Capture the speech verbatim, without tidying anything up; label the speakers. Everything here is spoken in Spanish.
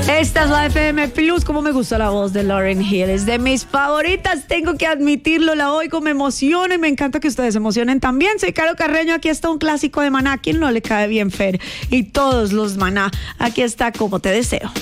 Speaker 1: Esta es la F M Plus. Como me gusta la voz de Lauryn Hill, es de mis favoritas, tengo que admitirlo, la oigo, me emociona y me encanta que ustedes se emocionen también. Soy Caro Carreño, aquí está un clásico de Maná. ¿A quién no le cae bien Fer? Y todos los Maná, aquí está Como Te Deseo.